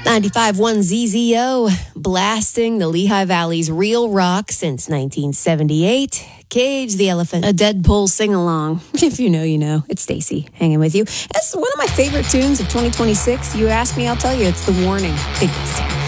95.1 ZZO, blasting the Lehigh Valley's real rock since 1978. Cage the Elephant, a Deadpool sing-along. If you know, you know. It's Stacy hanging with you. It's one of my favorite tunes of 2026. You ask me, I'll tell you. It's The Warning. Big Beastie.